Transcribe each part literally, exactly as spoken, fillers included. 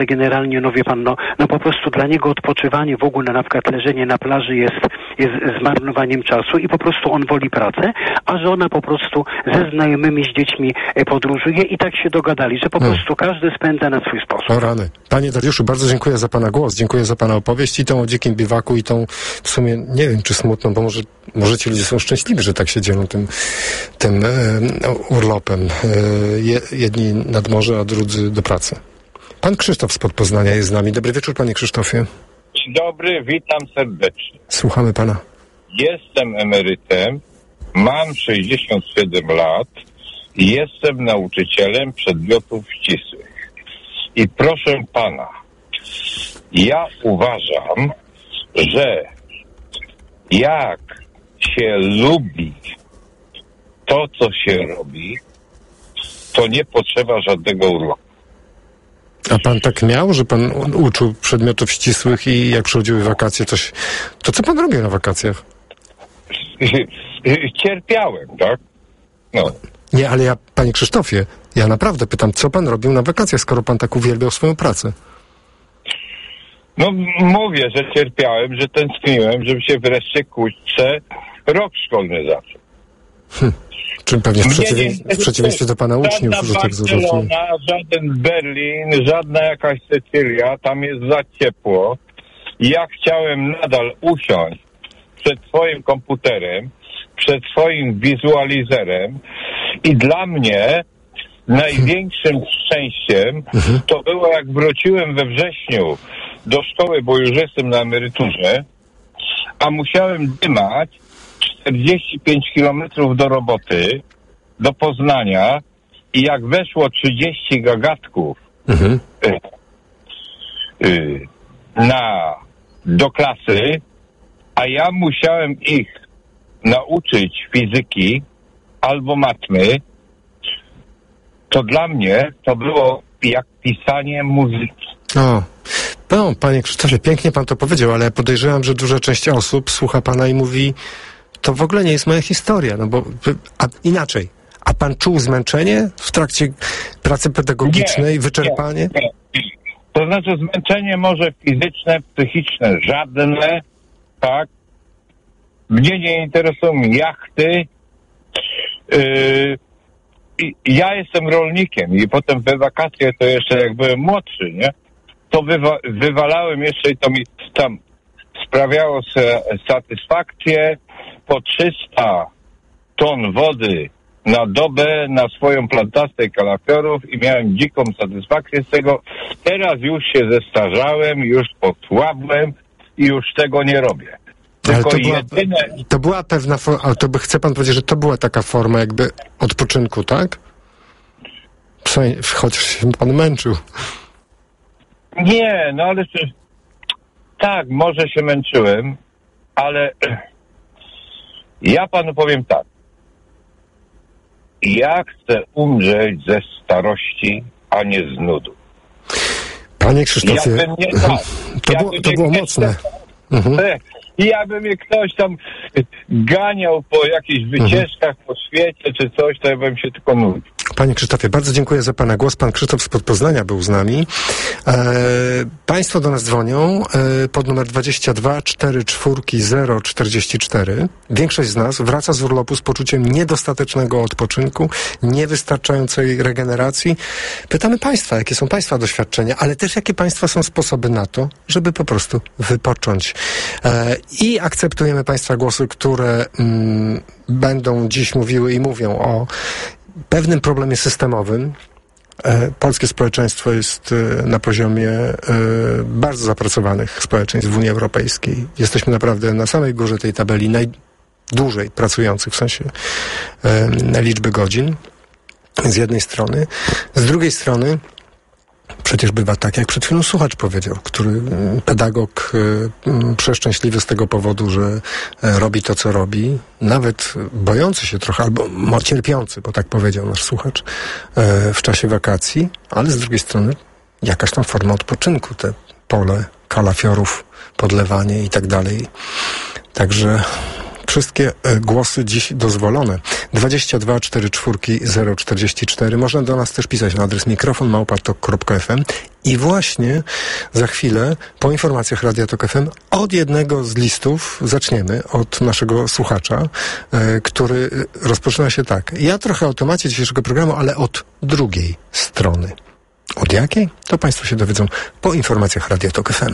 generalnie, no wie pan, no, no po prostu dla niego odpoczywanie, w ogóle na przykład leżenie na plaży jest, jest zmarnowaniem czasu i po prostu on woli pracę, a żona po prostu ze znajomymi, z dziećmi podróżuje i tak się dogadali, że po hmm. prostu każdy spędza na swój sposób. O rany. Panie Dariuszu, bardzo dziękuję za pana głos, dziękuję za pana opowieść i tą o dzikim biwaku i tą w sumie, nie wiem czy smutną, bo może, może ci ludzie są szczęśliwi, że tak się dzielą tym, tym e, urlopem. E, jedni nad morze, a drudzy do pracy. Pan Krzysztof spod Poznania jest z nami. Dobry wieczór, panie Krzysztofie. Dzień dobry, witam serdecznie. Słuchamy pana. Jestem emerytem, mam sześćdziesiąt siedem lat i jestem nauczycielem przedmiotów ścisłych. I proszę pana, ja uważam, że jak się lubi to, co się robi, to nie potrzeba żadnego urlopu. A pan tak miał, że pan uczył przedmiotów ścisłych i jak przychodziły wakacje, coś... To co pan robił na wakacjach? Cierpiałem, tak? No. Nie, ale ja, panie Krzysztofie, ja naprawdę pytam, co pan robił na wakacjach, skoro pan tak uwielbiał swoją pracę? No mówię, że cierpiałem, że tęskniłem, żeby się wreszcie kurczę rok szkolny zaczął. Hm. Czym pewnie w, przeciwieństwie, w przeciwieństwie do pana uczniów, że tak zaznaczyłem. Żaden Berlin, żadna jakaś Sycylia, tam jest za ciepło. Ja chciałem nadal usiąść przed swoim komputerem, przed swoim wizualizerem i dla mnie największym szczęściem to było, jak wróciłem we wrześniu do szkoły, bo już jestem na emeryturze, a musiałem dymać czterdzieści pięć kilometrów do roboty, do Poznania i jak weszło trzydzieści gagatków mhm. y, y, na, do klasy, a ja musiałem ich nauczyć fizyki albo matmy, to dla mnie to było jak pisanie muzyki. O, no, panie Krzysztofie, pięknie pan to powiedział, ale podejrzewam, że duża część osób słucha pana i mówi, to w ogóle nie jest moja historia, no bo a inaczej. A pan czuł zmęczenie w trakcie pracy pedagogicznej, nie, wyczerpanie? Nie, nie. To znaczy zmęczenie może fizyczne, psychiczne, żadne, tak? Mnie nie interesują jachty. Yy, ja jestem rolnikiem i potem we wakacje, to jeszcze jak byłem młodszy, nie? To wywa- wywalałem jeszcze i to mi tam sprawiało satysfakcję. Po trzysta ton wody na dobę na swoją plantację kalafiorów i miałem dziką satysfakcję z tego. Teraz już się zestarzałem, już posłabłem i już tego nie robię. Ale to była, jedyne... to była pewna forma, ale to by, chce pan powiedzieć, że to była taka forma jakby odpoczynku, tak? Chociaż się pan męczył. Nie, no ale tak, może się męczyłem, ale ja panu powiem tak. Ja chcę umrzeć ze starości, a nie z nudu. Panie Krzysztofie, ja bym nie, tak, to, ja było, to było mocne. Mhm. I jakby mnie ktoś tam ganiał po jakichś wycieczkach mhm. po świecie czy coś, to ja bym się tylko nudził. Panie Krzysztofie, bardzo dziękuję za pana głos. Pan Krzysztof spod Poznania był z nami. E, państwo do nas dzwonią e, pod numer dwadzieścia dwa cztery cztery zero czterdzieści cztery. Większość z nas wraca z urlopu z poczuciem niedostatecznego odpoczynku, niewystarczającej regeneracji. Pytamy państwa, jakie są państwa doświadczenia, ale też jakie państwa są sposoby na to, żeby po prostu wypocząć. E, I akceptujemy państwa głosy, które mm, będą dziś mówiły i mówią o pewnym problemie systemowym. E, polskie społeczeństwo jest e, na poziomie e, bardzo zapracowanych społeczeństw w Unii Europejskiej. Jesteśmy naprawdę na samej górze tej tabeli najdłużej pracujących w sensie e, liczby godzin z jednej strony. Z drugiej strony przecież bywa tak, jak przed chwilą słuchacz powiedział, który pedagog y, przeszczęśliwy z tego powodu, że y, robi to, co robi, nawet bojący się trochę, albo cierpiący, bo tak powiedział nasz słuchacz, y, w czasie wakacji, ale z drugiej strony jakaś tam forma odpoczynku, te pole kalafiorów, podlewanie i tak dalej. Także wszystkie y, głosy dziś dozwolone. dwadzieścia dwa czterdzieści cztery zero czterdzieści cztery. Można do nas też pisać na adres mikrofon małpa tok kropka f m. I właśnie za chwilę, po informacjach Radia Tok F M, od jednego z listów zaczniemy, od naszego słuchacza, e, który rozpoczyna się tak. Ja trochę o temacie dzisiejszego programu, ale od drugiej strony. Od jakiej? To Państwo się dowiedzą po informacjach Radia Tok F M.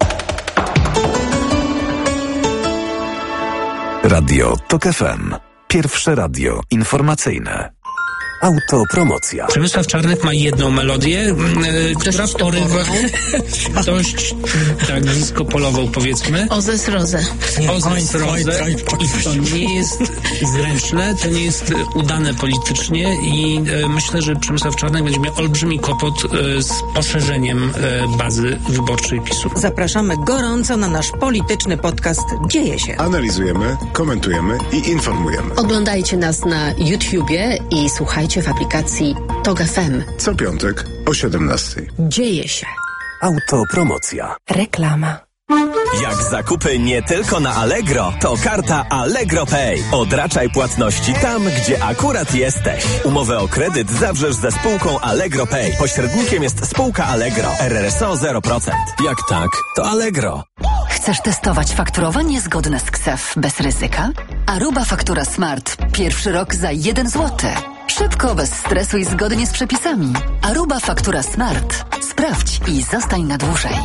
Radio Tok F M. Pierwsze radio informacyjne. Autopromocja. Przemysław Czarnek ma jedną melodię, yy, która porywa dość tak disco-polową, powiedzmy. Ozes Rozę. Ozes Rozę. I to nie jest zręczne, to nie jest udane politycznie i yy, myślę, że Przemysław Czarnek będzie miał olbrzymi kłopot yy, z poszerzeniem yy, bazy wyborczej PiSu. Zapraszamy gorąco na nasz polityczny podcast Dzieje się. Analizujemy, komentujemy i informujemy. Oglądajcie nas na YouTubie i słuchajcie w aplikacji Tok F M. Co piątek o siedemnastej. Dzieje się. Autopromocja. Reklama. Jak zakupy nie tylko na Allegro, to karta Allegro Pay. Odraczaj płatności tam, gdzie akurat jesteś. Umowę o kredyt zawrzesz ze spółką Allegro Pay. Pośrednikiem jest spółka Allegro. R R S O zero procent. Jak tak, to Allegro. Chcesz testować fakturowanie zgodne z K S E F bez ryzyka? Aruba Faktura Smart. Pierwszy rok za jeden złoty. Szybko, bez stresu i zgodnie z przepisami. Aruba Faktura Smart. Sprawdź i zostań na dłużej.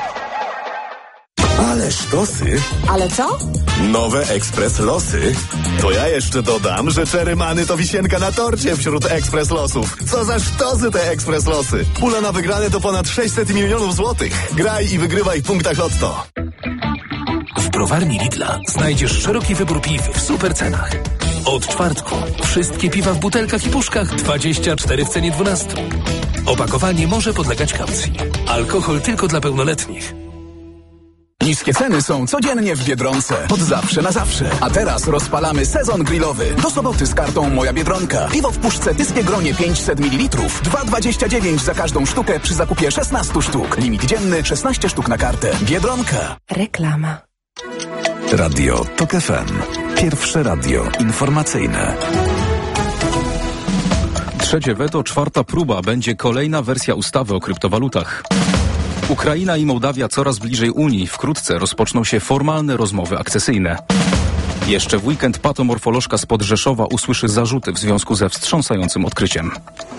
Ale sztosy. Ale co? Nowe Ekspres Losy. To ja jeszcze dodam, że Czerymany to wisienka na torcie wśród Ekspres Losów. Co za sztosy te Ekspres Losy. Pula na wygrane to ponad sześćset milionów złotych. Graj i wygrywaj w punktach Lotto. W browarni Lidla znajdziesz szeroki wybór piw w super cenach. Od czwartku wszystkie piwa w butelkach i puszkach dwadzieścia cztery w cenie dwunastu. Opakowanie może podlegać kaucji. Alkohol tylko dla pełnoletnich. Niskie ceny są codziennie w Biedronce. Od zawsze na zawsze. A teraz rozpalamy sezon grillowy. Do soboty z kartą Moja Biedronka. Piwo w puszce Dyskie Gronie pięćset mililitrów. dwa dwadzieścia dziewięć za każdą sztukę przy zakupie szesnaście sztuk. Limit dzienny szesnaście sztuk na kartę. Biedronka. Reklama. Radio Tok F M. Pierwsze radio informacyjne. Trzecie weto, czwarta próba. Będzie kolejna wersja ustawy o kryptowalutach. Ukraina i Mołdawia coraz bliżej Unii. Wkrótce rozpoczną się formalne rozmowy akcesyjne. Jeszcze w weekend patomorfolożka spod Rzeszowa usłyszy zarzuty w związku ze wstrząsającym odkryciem.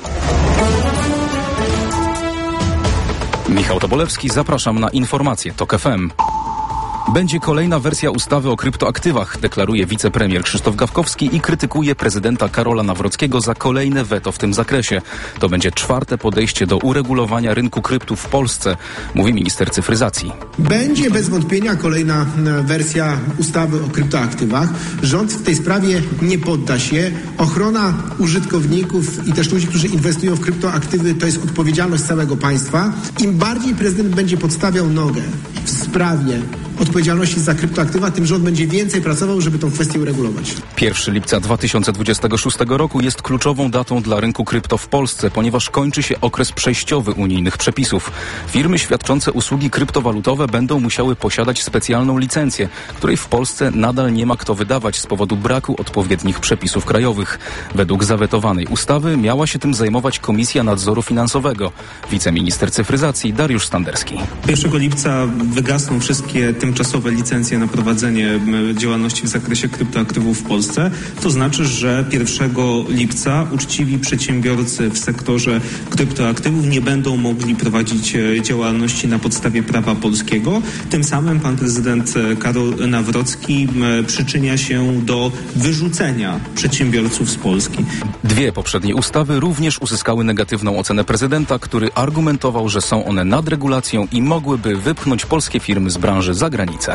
Michał Tobolewski, zapraszam na informacje Tok F M. Będzie kolejna wersja ustawy o kryptoaktywach, deklaruje wicepremier Krzysztof Gawkowski i krytykuje prezydenta Karola Nawrockiego za kolejne weto w tym zakresie. To będzie czwarte podejście do uregulowania rynku kryptów w Polsce, mówi minister cyfryzacji. Będzie bez wątpienia kolejna wersja ustawy o kryptoaktywach. Rząd w tej sprawie nie podda się. Ochrona użytkowników i też ludzi, którzy inwestują w kryptoaktywy, to jest odpowiedzialność całego państwa. Im bardziej prezydent będzie podstawiał nogę w sprawie odpowiedzialności za kryptoaktywa, tym rząd będzie więcej pracował, żeby tą kwestię uregulować. pierwszego lipca dwa tysiące dwudziestego szóstego roku jest kluczową datą dla rynku krypto w Polsce, ponieważ kończy się okres przejściowy unijnych przepisów. Firmy świadczące usługi kryptowalutowe będą musiały posiadać specjalną licencję, której w Polsce nadal nie ma kto wydawać z powodu braku odpowiednich przepisów krajowych. Według zawetowanej ustawy miała się tym zajmować Komisja Nadzoru Finansowego. Wiceminister cyfryzacji Dariusz Standerski. pierwszego lipca wygasną wszystkie tymczasowe licencje na prowadzenie działalności w zakresie kryptoaktywów w Polsce. To znaczy, że pierwszego lipca uczciwi przedsiębiorcy w sektorze kryptoaktywów nie będą mogli prowadzić działalności na podstawie prawa polskiego. Tym samym pan prezydent Karol Nawrocki przyczynia się do wyrzucenia przedsiębiorców z Polski. Dwie poprzednie ustawy również uzyskały negatywną ocenę prezydenta, który argumentował, że są one nadregulacją i mogłyby wypchnąć polskie firmy z branży za granicę.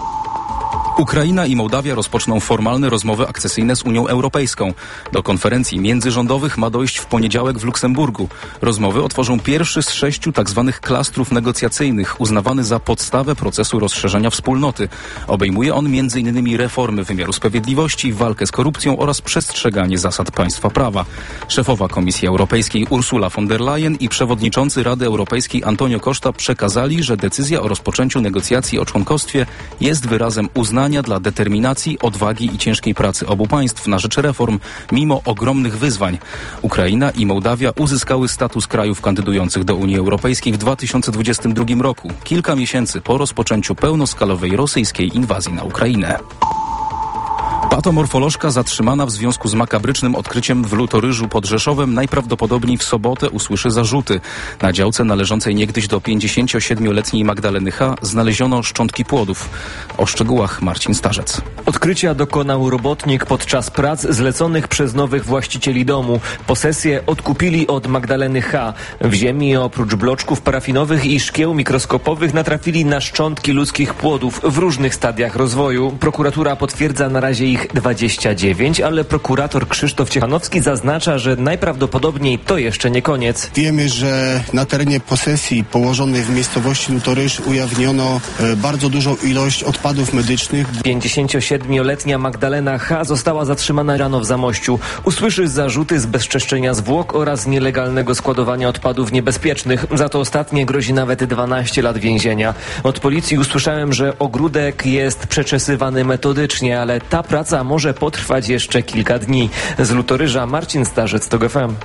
Ukraina i Mołdawia rozpoczną formalne rozmowy akcesyjne z Unią Europejską. Do konferencji międzyrządowych ma dojść w poniedziałek w Luksemburgu. Rozmowy otworzą pierwszy z sześciu tzw. klastrów negocjacyjnych, uznawany za podstawę procesu rozszerzenia wspólnoty. Obejmuje on między innymi reformy wymiaru sprawiedliwości, walkę z korupcją oraz przestrzeganie zasad państwa prawa. Szefowa Komisji Europejskiej Ursula von der Leyen i przewodniczący Rady Europejskiej Antonio Costa przekazali, że decyzja o rozpoczęciu negocjacji o członkostwie jest wyrazem uznania uznania dla determinacji, odwagi i ciężkiej pracy obu państw na rzecz reform, mimo ogromnych wyzwań. Ukraina i Mołdawia uzyskały status krajów kandydujących do Unii Europejskiej w dwa tysiące dwudziestym drugim roku, kilka miesięcy po rozpoczęciu pełnoskalowej rosyjskiej inwazji na Ukrainę. Patomorfolożka zatrzymana w związku z makabrycznym odkryciem w Lutoryżu pod Rzeszowem najprawdopodobniej w sobotę usłyszy zarzuty. Na działce należącej niegdyś do pięćdziesięciosiedmioletniej Magdaleny H. znaleziono szczątki płodów. O szczegółach Marcin Starzec. Odkrycia dokonał robotnik podczas prac zleconych przez nowych właścicieli domu. Posesję odkupili od Magdaleny H. W ziemi oprócz bloczków parafinowych i szkieł mikroskopowych natrafili na szczątki ludzkich płodów w różnych stadiach rozwoju. Prokuratura potwierdza na razie ich dwadzieścia dziewięć, ale prokurator Krzysztof Ciechanowski zaznacza, że najprawdopodobniej to jeszcze nie koniec. Wiemy, że na terenie posesji położonej w miejscowości Lutoryż ujawniono e, bardzo dużą ilość odpadów medycznych. pięćdziesięciosiedmioletnia Magdalena H. została zatrzymana rano w Zamościu. Usłyszy zarzuty zbezczeszczenia zwłok oraz nielegalnego składowania odpadów niebezpiecznych. Za to ostatnie grozi nawet dwanaście lat więzienia. Od policji usłyszałem, że ogródek jest przeczesywany metodycznie, ale ta praca może potrwać jeszcze kilka dni. Z Lutoryża Marcin Starzec, TOG F M.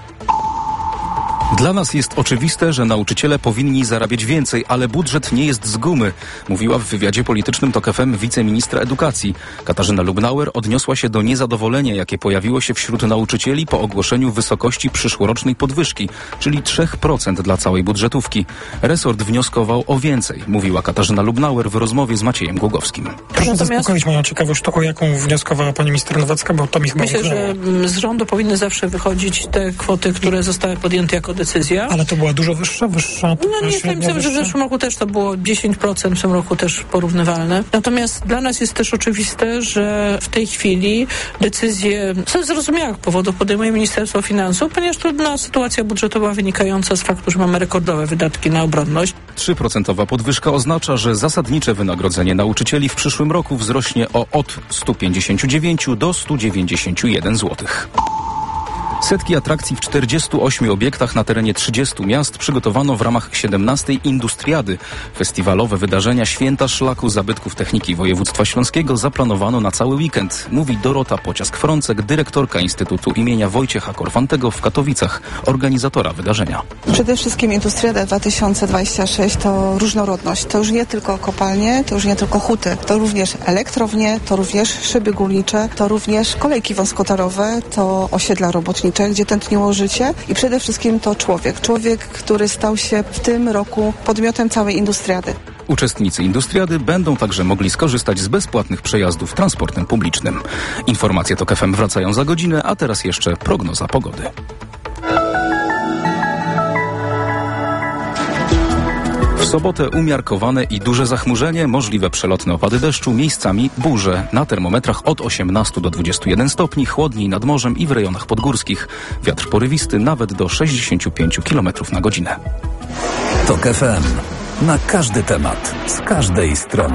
Dla nas jest oczywiste, że nauczyciele powinni zarabiać więcej, ale budżet nie jest z gumy, mówiła w wywiadzie politycznym TOG F M wiceministra edukacji. Katarzyna Lubnauer odniosła się do niezadowolenia, jakie pojawiło się wśród nauczycieli po ogłoszeniu wysokości przyszłorocznej podwyżki, czyli trzy procent dla całej budżetówki. Resort wnioskował o więcej, mówiła Katarzyna Lubnauer w rozmowie z Maciejem Głogowskim. Proszę Natomiast... zaspokoić moją ciekawość, to o jaką wnioskowała pani minister Nowacka, bo to mi chyba Myślę, ugrało. że z rządu powinny zawsze wychodzić te kwoty, które zostały podjęte jako decyzja. Ale to była dużo wyższa, wyższa? No nie jestem pewien, że w zeszłym roku też to było dziesięć procent, w tym roku też porównywalne. Natomiast dla nas jest też oczywiste, że w tej chwili decyzje ze zrozumiałych powodów podejmuje Ministerstwo Finansów, ponieważ trudna sytuacja budżetowa wynikająca z faktu, że mamy rekordowe wydatki na obronność. trzy procent podwyżka oznacza, że zasadnicze wynagrodzenie nauczycieli w przyszłym roku wzrośnie o od stu pięćdziesięciu dziewięciu do stu dziewięćdziesięciu jeden złotych. Setki atrakcji w czterdziestu ośmiu obiektach na terenie trzydziestu miast przygotowano w ramach siedemnastej Industriady. Festiwalowe wydarzenia Święta Szlaku Zabytków Techniki Województwa Śląskiego zaplanowano na cały weekend, mówi Dorota Pociask-Frącek, dyrektorka Instytutu imienia Wojciecha Korfantego w Katowicach, organizatora wydarzenia. Przede wszystkim Industriada dwa tysiące dwadzieścia sześć to różnorodność. To już nie tylko kopalnie, to już nie tylko huty, to również elektrownie, to również szyby górnicze, to również kolejki wąskotorowe, to osiedla robotnicze, gdzie tętniło życie i przede wszystkim to człowiek. Człowiek, który stał się w tym roku podmiotem całej Industriady. Uczestnicy Industriady będą także mogli skorzystać z bezpłatnych przejazdów transportem publicznym. Informacje TOG F M wracają za godzinę, a teraz jeszcze prognoza pogody. W sobotę umiarkowane i duże zachmurzenie, możliwe przelotne opady deszczu, miejscami burze. Na termometrach od osiemnastu do dwudziestu jeden stopni, chłodniej nad morzem i w rejonach podgórskich. Wiatr porywisty nawet do sześćdziesięciu pięciu kilometrów na godzinę. TOG F M. Na każdy temat, z każdej strony.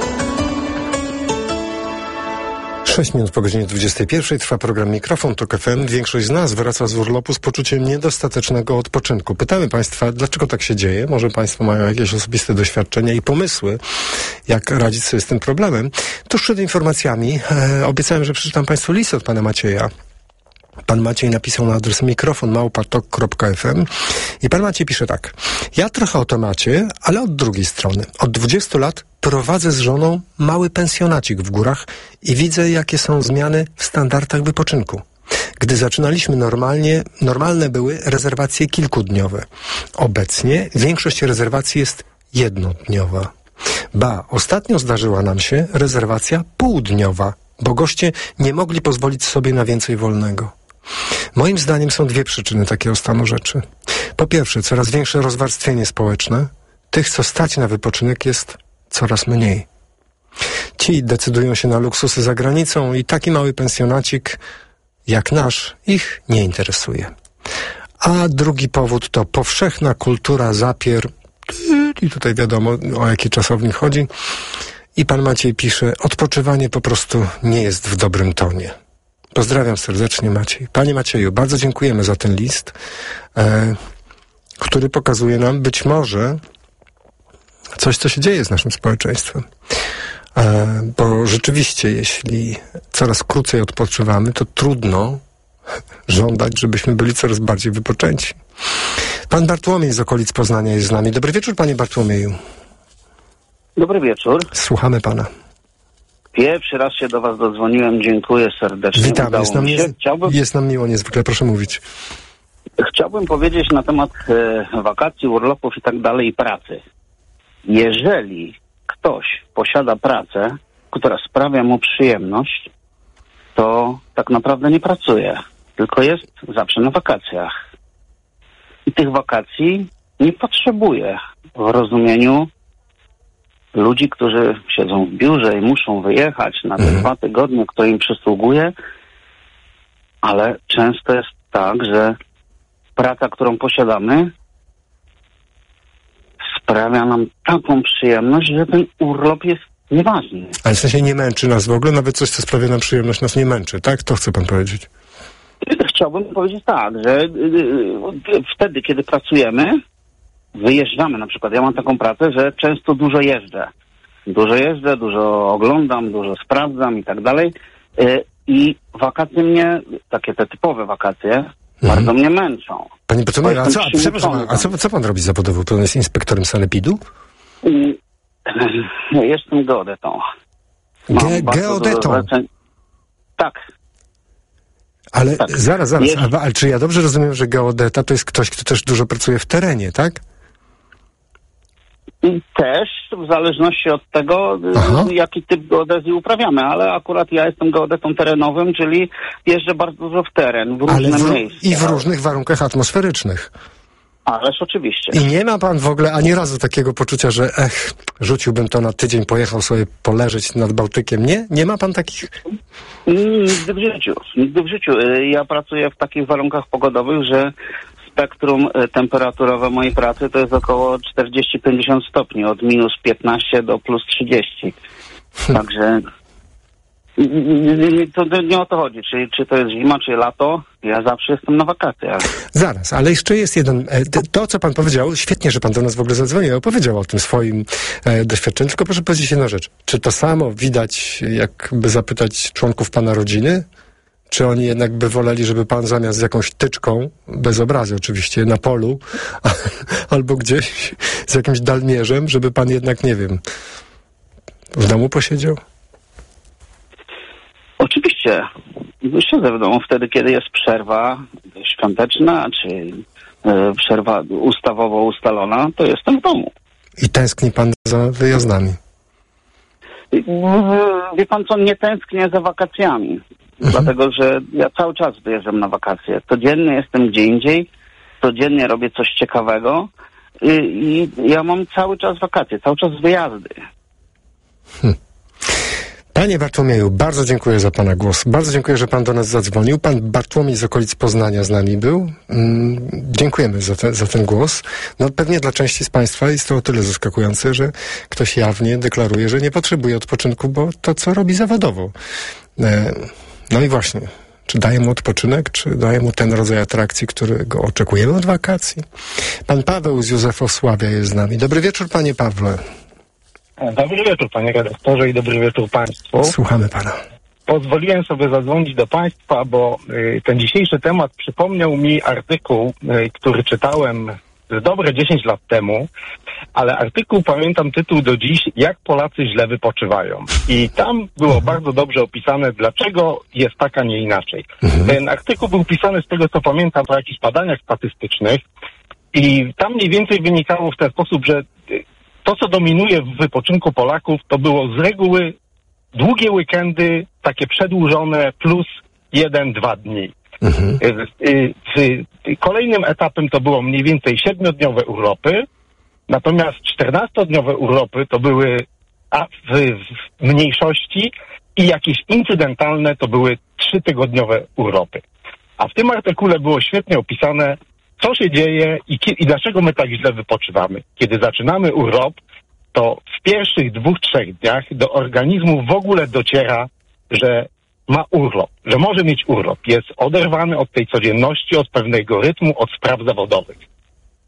sześć minut po godzinie dwudziestej pierwszej trwa program Mikrofon TOG F M. Większość z nas wraca z urlopu z poczuciem niedostatecznego odpoczynku. Pytamy Państwa, dlaczego tak się dzieje? Może Państwo mają jakieś osobiste doświadczenia i pomysły, jak radzić sobie z tym problemem. Tuż przed informacjami e, obiecałem, że przeczytam Państwu list od Pana Macieja. Pan Maciej napisał na adres mikrofon małpa tok kropka f m i Pan Maciej pisze tak. Ja trochę o temacie, ale od drugiej strony. Od dwudziestu lat prowadzę z żoną mały pensjonacik w górach i widzę, jakie są zmiany w standardach wypoczynku. Gdy zaczynaliśmy normalnie, normalne były rezerwacje kilkudniowe. Obecnie większość rezerwacji jest jednodniowa. Ba, ostatnio zdarzyła nam się rezerwacja półdniowa, bo goście nie mogli pozwolić sobie na więcej wolnego. Moim zdaniem są dwie przyczyny takiego stanu rzeczy. Po pierwsze, coraz większe rozwarstwienie społeczne. Tych, co stać na wypoczynek, jest coraz mniej. Ci decydują się na luksusy za granicą i taki mały pensjonacik jak nasz ich nie interesuje. A drugi powód to powszechna kultura zapier. I tutaj wiadomo, o jaki czasownik chodzi. I pan Maciej pisze, odpoczywanie po prostu nie jest w dobrym tonie. Pozdrawiam serdecznie, Maciej. Panie Macieju, bardzo dziękujemy za ten list, e, który pokazuje nam być może coś, co się dzieje z naszym społeczeństwem. Bo rzeczywiście, jeśli coraz krócej odpoczywamy, to trudno żądać, żebyśmy byli coraz bardziej wypoczęci. Pan Bartłomiej z okolic Poznania jest z nami. Dobry wieczór, panie Bartłomieju. Dobry wieczór. Słuchamy pana. Pierwszy raz się do was dodzwoniłem. Dziękuję serdecznie. Witam, jest nam, nie, Chciałbym... jest nam miło niezwykle. Proszę mówić. Chciałbym powiedzieć na temat e, wakacji, urlopów i tak dalej i pracy. Jeżeli ktoś posiada pracę, która sprawia mu przyjemność, to tak naprawdę nie pracuje, tylko jest zawsze na wakacjach. I tych wakacji nie potrzebuje w rozumieniu ludzi, którzy siedzą w biurze i muszą wyjechać na te dwa tygodnie, które im przysługuje, ale często jest tak, że praca, którą posiadamy, sprawia nam taką przyjemność, że ten urlop jest nieważny. Ale w sensie nie męczy nas w ogóle? Nawet coś, co sprawia nam przyjemność, nas nie męczy, tak? To chce pan powiedzieć? Chciałbym powiedzieć tak, że wtedy, kiedy pracujemy, wyjeżdżamy na przykład. Ja mam taką pracę, że często dużo jeżdżę. Dużo jeżdżę, dużo oglądam, dużo sprawdzam i tak dalej. I wakacje mnie, takie te typowe wakacje, mhm. bardzo mnie męczą. Panie Bartłomieju, a, co, a, przepraszam, a co, co pan robi zawodowo? Pan jest inspektorem sanepidu? Jestem geodetą. Ge- geodetą? Tak. Ale tak. zaraz, zaraz, Jest... a, ale czy ja dobrze rozumiem, że geodeta to jest ktoś, kto też dużo pracuje w terenie, tak? I też w zależności od tego, Aha. jaki typ geodezji uprawiamy, ale akurat ja jestem geodetą terenowym, czyli jeżdżę bardzo dużo w teren, w różne ale w, miejsca. I w różnych warunkach atmosferycznych. Ależ oczywiście. I nie ma pan w ogóle ani razu takiego poczucia, że ech, rzuciłbym to na tydzień, pojechał sobie poleżeć nad Bałtykiem. Nie? Nie ma pan takich? Nigdy w życiu. Nigdy w życiu. Ja pracuję w takich warunkach pogodowych, że spektrum temperaturowe mojej pracy to jest około czterdzieści do pięćdziesięciu stopni, od minus piętnaście do plus trzydzieści. Hmm. Także to nie o to chodzi, czy, czy to jest zima, czy lato. Ja zawsze jestem na wakacjach. Zaraz, ale jeszcze jest jeden... To, co pan powiedział, świetnie, że pan do nas w ogóle zadzwonił, opowiedział o tym swoim e, doświadczeniu, tylko proszę powiedzieć jedną rzecz. Czy to samo widać, jakby zapytać członków pana rodziny? Czy oni jednak by woleli, żeby pan zamiast z jakąś tyczką, bez obrazy oczywiście, na polu, albo gdzieś z jakimś dalmierzem, żeby pan jednak, nie wiem, w domu posiedział? Oczywiście. Siedzę w domu wtedy, kiedy jest przerwa świąteczna, czy y, przerwa ustawowo ustalona, to jestem w domu. I tęskni pan za wyjazdami? Wie pan co, nie tęsknię za wakacjami. Mhm. Dlatego, że ja cały czas wyjeżdżam na wakacje. Codziennie jestem gdzie indziej, codziennie robię coś ciekawego i, i ja mam cały czas wakacje, cały czas wyjazdy. Hmm. Panie Bartłomieju, bardzo dziękuję za pana głos. Bardzo dziękuję, że pan do nas zadzwonił. Pan Bartłomiej z okolic Poznania z nami był. Mm, dziękujemy za, te, za ten głos. No pewnie dla części z państwa jest to o tyle zaskakujące, że ktoś jawnie deklaruje, że nie potrzebuje odpoczynku, bo to, co robi zawodowo. E, no i właśnie, czy daje mu odpoczynek, czy daje mu ten rodzaj atrakcji, którego oczekujemy od wakacji? Pan Paweł z Józefosławia jest z nami. Dobry wieczór, panie Pawle. Dobry wieczór, panie redaktorze, i dobry wieczór państwu. Słuchamy pana. Pozwoliłem sobie zadzwonić do państwa, bo y, ten dzisiejszy temat przypomniał mi artykuł, y, który czytałem z dobre dziesięć lat temu, ale artykuł, pamiętam tytuł do dziś, Jak Polacy źle wypoczywają. I tam było bardzo dobrze opisane, dlaczego jest tak, a nie inaczej. Mhm. Ten artykuł był pisany, z tego co pamiętam, po jakichś badaniach statystycznych i tam mniej więcej wynikało w ten sposób, że y, to, co dominuje w wypoczynku Polaków, to było z reguły długie weekendy, takie przedłużone, plus jeden, dwa dni. Mhm. Kolejnym etapem to było mniej więcej siedmiodniowe urlopy, natomiast czternastodniowe urlopy to były a w, w mniejszości i jakieś incydentalne to były trzytygodniowe urlopy. A w tym artykule było świetnie opisane, co się dzieje i, i dlaczego my tak źle wypoczywamy. Kiedy zaczynamy urlop, to w pierwszych dwóch, trzech dniach do organizmu w ogóle dociera, że ma urlop, że może mieć urlop. Jest oderwany od tej codzienności, od pewnego rytmu, od spraw zawodowych.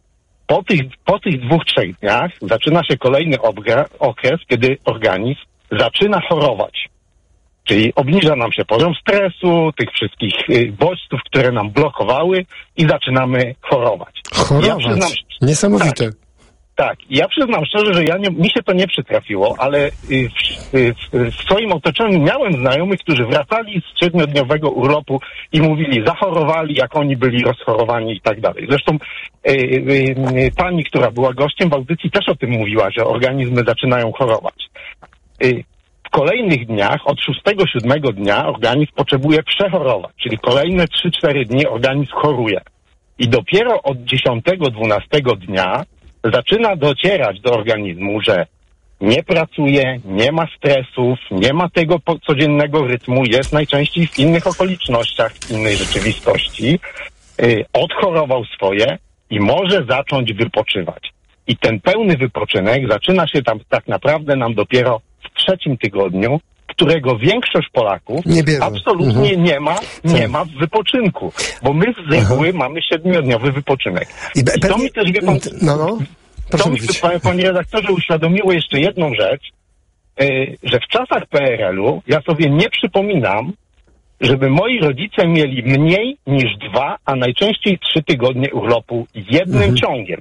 Po tych, po tych dwóch, trzech dniach zaczyna się kolejny obra- okres, kiedy organizm zaczyna chorować. Czyli obniża nam się poziom stresu, tych wszystkich y, bodźców, które nam blokowały i zaczynamy chorować. Chorować? Ja przyznam, Niesamowite. Tak, tak. Ja przyznam szczerze, że ja nie, mi się to nie przytrafiło, ale y, w, y, w, w swoim otoczeniu miałem znajomych, którzy wracali z siedmiodniowego urlopu i mówili, zachorowali, jak oni byli rozchorowani i tak dalej. Zresztą y, y, y, pani, która była gościem w audycji, też o tym mówiła, że organizmy zaczynają chorować. Y, W kolejnych dniach, od szóstego, siódmego dnia organizm potrzebuje przechorować, czyli kolejne trzy cztery dni organizm choruje. I dopiero od dziesiątego, dwunastego dnia zaczyna docierać do organizmu, że nie pracuje, nie ma stresów, nie ma tego codziennego rytmu, jest najczęściej w innych okolicznościach, w innej rzeczywistości, yy, odchorował swoje i może zacząć wypoczywać. I ten pełny wypoczynek zaczyna się tam tak naprawdę nam dopiero w trzecim tygodniu, którego większość Polaków nie absolutnie mhm. nie ma, nie tak. ma w wypoczynku. Bo my z reguły Aha. mamy siedmiodniowy wypoczynek. I, I to mi też, wie pan, no, no. to mi, panie, panie redaktorze, uświadomiło jeszcze jedną rzecz, yy, że w czasach P R L-u ja sobie nie przypominam, żeby moi rodzice mieli mniej niż dwa, a najczęściej trzy tygodnie urlopu jednym mhm. ciągiem.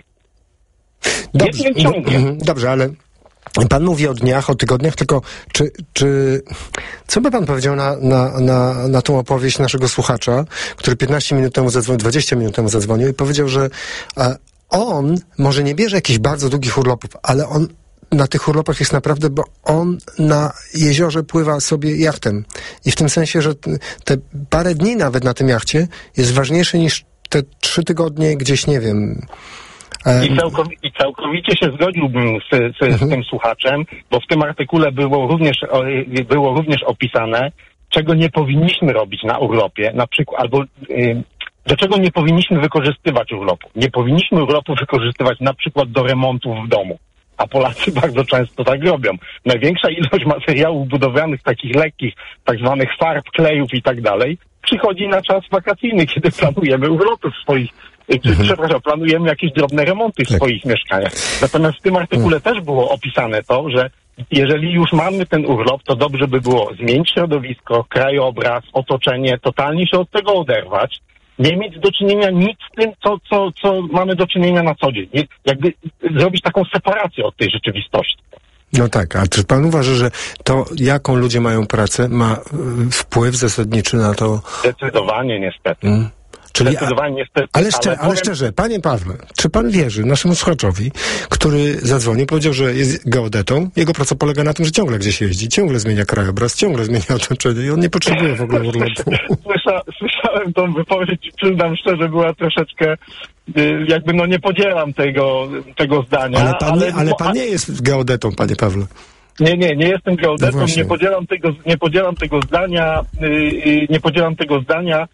Dobrze, jednym ciągiem. Dobrze, ale pan mówi o dniach, o tygodniach, tylko czy, czy co by pan powiedział na, na, na, na tą opowieść naszego słuchacza, który piętnaście minut temu zadzwonił, dwadzieścia minut temu zadzwonił i powiedział, że e, on może nie bierze jakichś bardzo długich urlopów, ale on na tych urlopach jest naprawdę, bo on na jeziorze pływa sobie jachtem. I w tym sensie, że te parę dni nawet na tym jachcie jest ważniejsze niż te trzy tygodnie gdzieś, nie wiem... I, całkowicie, I całkowicie się zgodziłbym z, z, mhm. z tym słuchaczem, bo w tym artykule było również, było również opisane, czego nie powinniśmy robić na urlopie, na przykład, albo y, do czego nie powinniśmy wykorzystywać urlopu. Nie powinniśmy urlopu wykorzystywać na przykład do remontów w domu, a Polacy bardzo często tak robią. Największa ilość materiałów budowlanych, takich lekkich, tak zwanych farb, klejów i tak dalej, przychodzi na czas wakacyjny, kiedy planujemy urlopy w swoich Czy, mhm. przepraszam, planujemy jakieś drobne remonty w tak. swoich mieszkaniach. Natomiast w tym artykule mhm. też było opisane to, że jeżeli już mamy ten urlop, to dobrze by było zmienić środowisko, krajobraz, otoczenie, totalnie się od tego oderwać, nie mieć do czynienia nic z tym, co, co, co mamy do czynienia na co dzień. Nie, jakby zrobić taką separację od tej rzeczywistości. No tak, a czy pan uważa, że to, jaką ludzie mają pracę, ma wpływ zasadniczy na to? Zdecydowanie niestety. Hmm. Czyli, niestety, ale, szczerze, ale, powiem... ale szczerze, panie Pawle, czy pan wierzy naszemu słuchaczowi, który zadzwonił, powiedział, że jest geodetą, jego praca polega na tym, że ciągle gdzieś jeździ, ciągle zmienia krajobraz, ciągle zmienia otoczenie i on nie potrzebuje w ogóle urlopu. Słysza, słyszałem tą wypowiedź, przyznam szczerze, była troszeczkę, jakby no nie podzielam tego, tego zdania. Ale pan, ale, nie, ale pan nie jest geodetą, panie Pawle. Nie, nie, nie jestem geodetą, no nie podzielam tego, nie podzielam tego zdania, yy, nie podzielam tego zdania,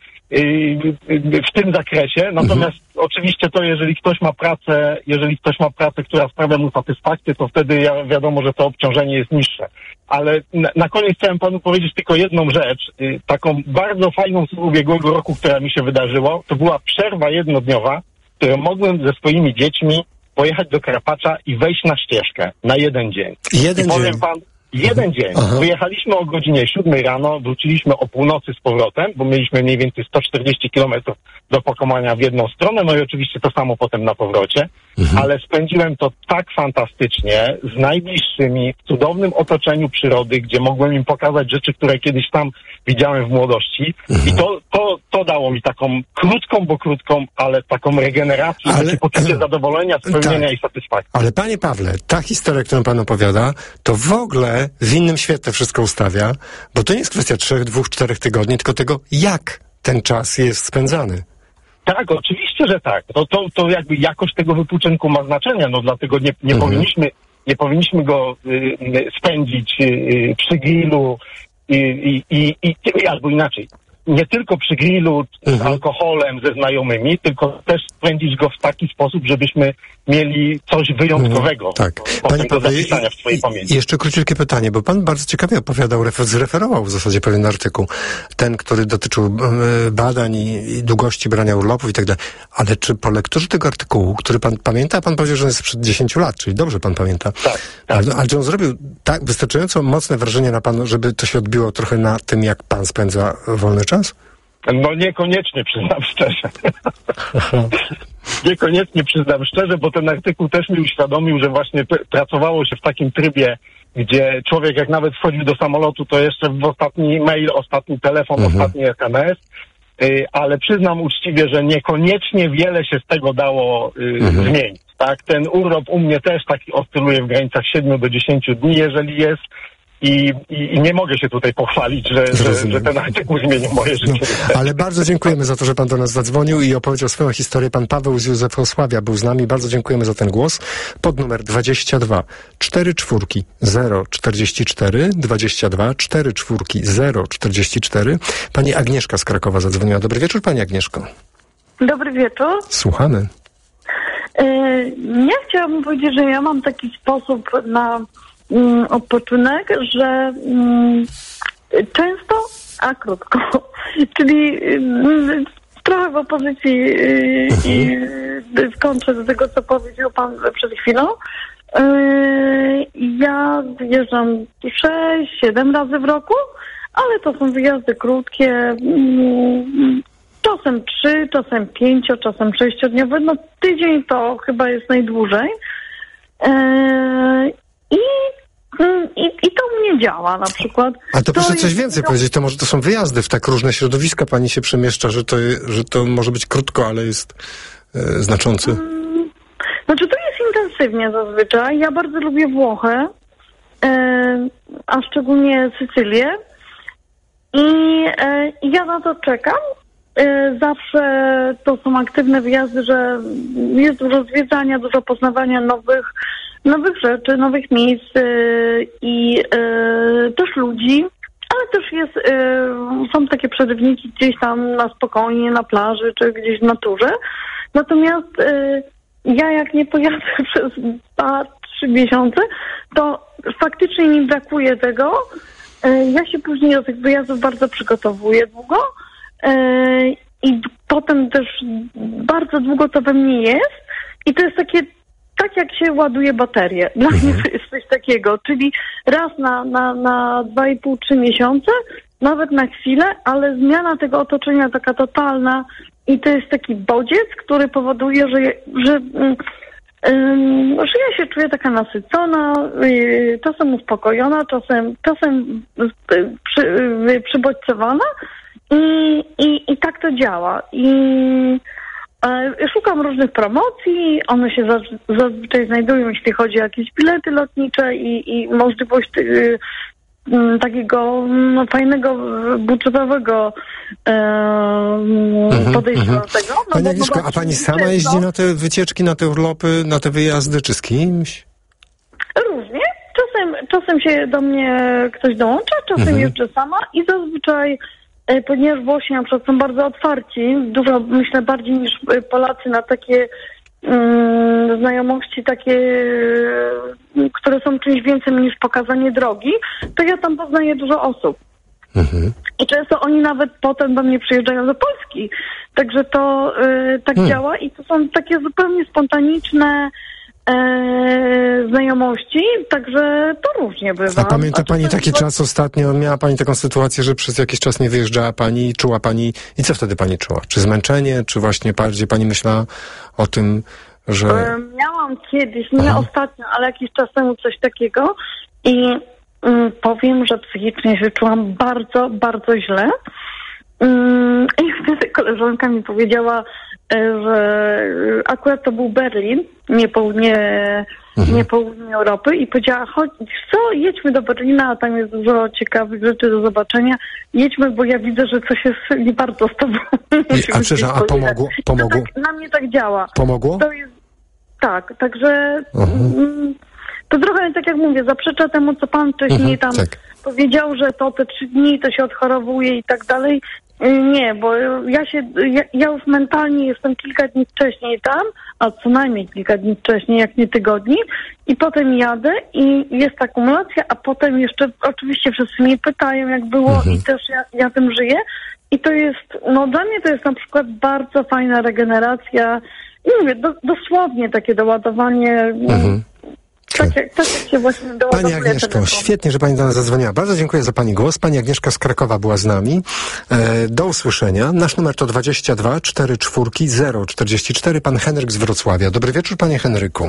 w tym zakresie, natomiast mhm. oczywiście to, jeżeli ktoś ma pracę, jeżeli ktoś ma pracę, która sprawia mu satysfakcję, to wtedy ja, wiadomo, że to obciążenie jest niższe. Ale na, na koniec chciałem panu powiedzieć tylko jedną rzecz, y, taką bardzo fajną z ubiegłego roku, która mi się wydarzyła, to była przerwa jednodniowa, którą mogłem ze swoimi dziećmi pojechać do Karpacza i wejść na ścieżkę na jeden dzień. Jeden I powiem dzień. pan, Jeden dzień. Aha. Wyjechaliśmy o godzinie siódmej rano, wróciliśmy o północy z powrotem, bo mieliśmy mniej więcej sto czterdzieści kilometrów do pokonania w jedną stronę, no i oczywiście to samo potem na powrocie, mhm. ale spędziłem to tak fantastycznie z najbliższymi, w cudownym otoczeniu przyrody, gdzie mogłem im pokazać rzeczy, które kiedyś tam widziałem w młodości mhm. i to, to, to dało mi taką krótką, bo krótką, ale taką regenerację, ale, takie poczucie zadowolenia, spełnienia tak. i satysfakcji. Ale panie Pawle, ta historia, którą pan opowiada, to w ogóle w innym świetle wszystko ustawia, bo to nie jest kwestia trzech, dwóch, czterech tygodni, tylko tego, jak ten czas jest spędzany. Tak, oczywiście, że tak. To, to, to jakby jakość tego wypoczynku ma znaczenie, no dlatego nie, nie, mhm. powinniśmy, nie powinniśmy go y, spędzić y, przy grillu i, i, i, i, albo inaczej. nie tylko przy grillu z alkoholem ze znajomymi, tylko też spędzić go w taki sposób, żebyśmy mieli coś wyjątkowego. Tak. Panie do zapisania w swojej pamięci. Jeszcze króciutkie pytanie, bo pan bardzo ciekawie opowiadał, refer- zreferował w zasadzie pewien artykuł, ten, który dotyczył y, badań i, i długości brania urlopów i tak dalej. Ale czy po lekturze tego artykułu, który pan pamięta, pan powiedział, że jest sprzed dziesięciu lat, czyli dobrze pan pamięta. Tak. tak. Ale, ale czy on zrobił tak wystarczająco mocne wrażenie na panu, żeby to się odbiło trochę na tym, jak pan spędza wolny czas? No niekoniecznie, przyznam szczerze. Niekoniecznie, przyznam szczerze, bo ten artykuł też mi uświadomił, że właśnie p- pracowało się w takim trybie, gdzie człowiek jak nawet wchodził do samolotu, to jeszcze w ostatni mail, ostatni telefon, mhm. ostatni es em es, y, ale przyznam uczciwie, że niekoniecznie wiele się z tego dało y, mhm. zmienić. Tak? Ten urlop u mnie też taki oscyluje w granicach siedmiu do dziesięciu dni, jeżeli jest. I, i, I nie mogę się tutaj pochwalić, że, że, że ten artykuł zmienił moje życie. No, ale bardzo dziękujemy za to, że pan do nas zadzwonił i opowiedział swoją historię. Pan Paweł z Józefosławia był z nami. Bardzo dziękujemy za ten głos. Pod numer dwadzieścia dwa cztery cztery zero czterdzieści cztery, dwadzieścia dwa cztery cztery zero czterdzieści cztery. Pani Agnieszka z Krakowa zadzwoniła. Dobry wieczór, pani Agnieszko. Dobry wieczór. Słuchamy. Ja chciałabym powiedzieć, że ja mam taki sposób na mm, odpoczynek, że mm, często, a krótko. Czyli mm, trochę w opozycji yy, i yy, w kontrze do tego, co powiedział pan przed chwilą. Yy, ja wyjeżdżam sześć siedem razy w roku, ale to są wyjazdy krótkie. Yy, Czasem trzy, czasem pięcio, czasem sześciodniowe. No tydzień to chyba jest najdłużej. Eee, i, i, I to mnie działa na przykład. A to proszę to coś więcej no, powiedzieć. To może to są wyjazdy w tak różne środowiska pani się przemieszcza, że to, że to może być krótko, ale jest e, znaczący. Mm, znaczy to jest intensywnie zazwyczaj. Ja bardzo lubię Włochy, e, a szczególnie Sycylię. I e, ja na to czekam. Zawsze to są aktywne wyjazdy, że jest dużo zwiedzania, dużo poznawania nowych, nowych rzeczy, nowych miejsc i e, też ludzi, ale też jest, e, są takie przerywniki gdzieś tam na spokojnie, na plaży czy gdzieś w naturze. Natomiast e, ja jak nie pojadę przez dwa, trzy miesiące, to faktycznie mi brakuje tego. E, ja się później do tych wyjazdów bardzo przygotowuję długo. I potem też bardzo długo to we mnie jest i to jest takie, tak jak się ładuje baterię. Dla mnie to jest coś takiego, czyli raz na, na, na dwa i pół, trzy miesiące, nawet na chwilę, ale zmiana tego otoczenia taka totalna i to jest taki bodziec, który powoduje, że, że, um, że ja się czuję taka nasycona, y, czasem uspokojona, czasem, czasem y, przy, y, przybodźcowana. I, i, I tak to działa. I e, szukam różnych promocji, one się zaz, zazwyczaj znajdują, jeśli chodzi o jakieś bilety lotnicze i, i możliwość y, y, takiego no, fajnego, budżetowego e, mhm, podejścia mhm. do tego. No, Pani bo, Agnieszko, bo, a pani sama często, jeździ na te wycieczki, na te urlopy, na te wyjazdy, czy z kimś? Różnie. Czasem, czasem się do mnie ktoś dołącza, czasem mhm. jeżdżę sama i zazwyczaj ponieważ Włosi na przykład są bardzo otwarci, dużo, myślę, bardziej niż Polacy na takie um, znajomości, takie, które są czymś więcej niż pokazanie drogi, to ja tam poznaję dużo osób. Mhm. I często oni nawet potem do mnie przyjeżdżają do Polski. Także to y, tak hmm. działa i to są takie zupełnie spontaniczne E, znajomości, także to różnie bywa. A pamięta A pani czasem taki to... czas ostatnio, miała pani taką sytuację, że przez jakiś czas nie wyjeżdżała pani, czuła pani, i co wtedy pani czuła? Czy zmęczenie, czy właśnie bardziej pani myślała o tym, że... E, miałam kiedyś, nie Aha. ostatnio, ale jakiś czas temu coś takiego i mm, powiem, że psychicznie się czułam bardzo, bardzo źle. Mm, I wtedy koleżanka mi powiedziała, że akurat to był Berlin, nie południe, mhm. nie południe Europy i powiedziała, chodź, co, jedźmy do Berlina, a tam jest dużo ciekawych rzeczy do zobaczenia. Jedźmy, bo ja widzę, że coś jest nie bardzo z tobą. I, a przecież, a pomogło? pomogło? Tak, na mnie tak działa. Pomogło? To jest, tak, także mhm. to trochę tak jak mówię, zaprzecza temu, co pan wcześniej mhm, tam tak. powiedział, że to te trzy dni to się odchorowuje i tak dalej. Nie, bo ja się, ja, ja już mentalnie jestem kilka dni wcześniej tam, a co najmniej kilka dni wcześniej, jak nie tygodni, i potem jadę i jest akumulacja, a potem jeszcze oczywiście wszyscy mnie pytają, jak było, mhm. i też ja, ja tym żyję. I to jest, no dla mnie to jest na przykład bardzo fajna regeneracja. I mówię, do, dosłownie takie doładowanie. Mhm. Tak jak, tak jak się właśnie Pani Agnieszko, świetnie, że Pani do nas zadzwoniła. Bardzo dziękuję za Pani głos. Pani Agnieszka z Krakowa była z nami. E, do usłyszenia. Nasz numer to dwadzieścia dwa cztery cztery zero czterdzieści cztery. Pan Henryk z Wrocławia. Dobry wieczór, Panie Henryku.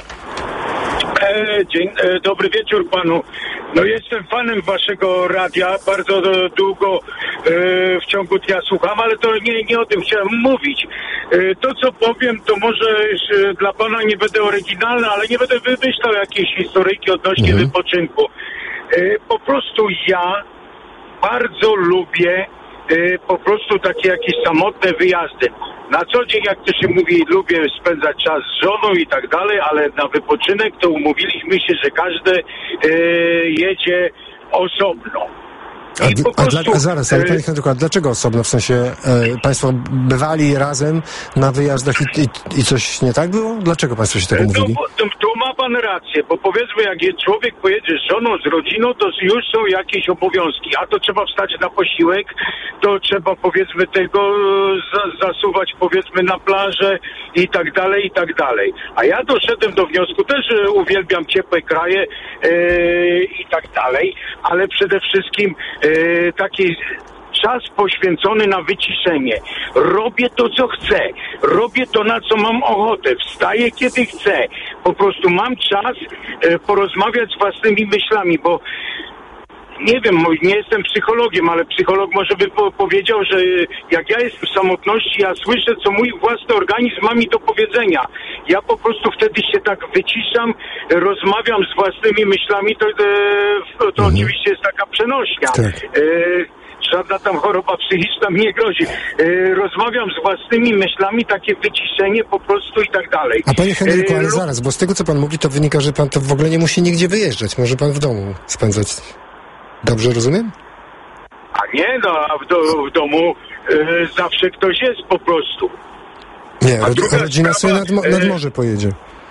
E, dzień, e, dobry wieczór Panu. No jestem fanem Waszego radia. Bardzo do, długo e, w ciągu dnia słucham, ale to nie, nie o tym chciałem mówić. E, to, co powiem, to może e, dla Pana nie będę oryginalny, ale nie będę wymyślał jakiejś historyjki odnośnie mhm. wypoczynku. E, po prostu ja bardzo lubię e, po prostu takie jakieś samotne wyjazdy. Na co dzień, jak to się mówi, lubię spędzać czas z żoną i tak dalej, ale na wypoczynek to umówiliśmy się, że każdy e, jedzie osobno. A, a, dla, a zaraz, ale Panie Henryku, a dlaczego osobno? W sensie e, Państwo bywali razem na wyjazdach i, i, i coś nie tak było? Dlaczego Państwo się tego mówili? Tu, tu ma Pan rację, bo powiedzmy, jak człowiek pojedzie z żoną, z rodziną, to już są jakieś obowiązki, a to trzeba wstać na posiłek, to trzeba powiedzmy tego za, zasuwać powiedzmy na plażę i tak dalej, i tak dalej. A ja doszedłem do wniosku, też uwielbiam ciepłe kraje e, i tak dalej, ale przede wszystkim e, taki czas poświęcony na wyciszenie. Robię to, co chcę. Robię to, na co mam ochotę. Wstaję, kiedy chcę. Po prostu mam czas e, porozmawiać z własnymi myślami, bo nie wiem, nie jestem psychologiem, ale psycholog może by po- powiedział, że jak ja jestem w samotności, ja słyszę, co mój własny organizm ma mi do powiedzenia. Ja po prostu wtedy się tak wyciszam, rozmawiam z własnymi myślami, to, to, to mhm. oczywiście jest taka przenośnia. Tak. E, Żadna tam choroba psychiczna mi nie grozi. E, rozmawiam z własnymi myślami, takie wyciszenie po prostu i tak dalej. A Panie Henryku, ale e, zaraz, bo z tego, co Pan mówi, to wynika, że Pan to w ogóle nie musi nigdzie wyjeżdżać. Może Pan w domu spędzać. Dobrze rozumiem? A nie, no, a w, do, w domu e, zawsze ktoś jest po prostu. Nie, rod, rodzina sobie nad, nad morze pojedzie.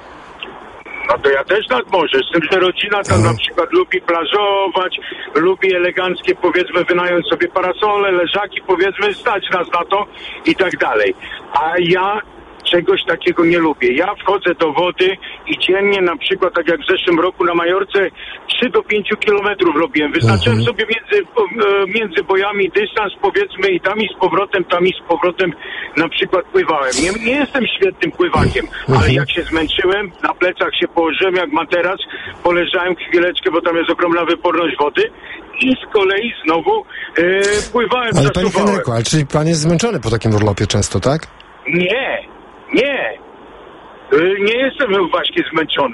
No to ja też nad morze, z tym, że rodzina tam Aha. na przykład lubi plażować, lubi eleganckie, powiedzmy, wynająć sobie parasole, leżaki, powiedzmy, stać nas na to i tak dalej. A ja czegoś takiego nie lubię. Ja wchodzę do wody i dziennie, na przykład, tak jak w zeszłym roku na Majorce, trzy do pięciu kilometrów robiłem. Wyznaczyłem mhm. sobie między, między bojami dystans, powiedzmy, i tam i z powrotem, tam i z powrotem na przykład pływałem. Nie, nie jestem świetnym pływakiem, mhm. ale jak się zmęczyłem, na plecach się położyłem jak materac, poleżałem chwileczkę, bo tam jest ogromna wyporność wody i z kolei znowu e, pływałem. Ale Panie Henryku, ale czyli Pan jest zmęczony po takim urlopie często, tak? Nie, nie. Nie jestem właśnie zmęczony.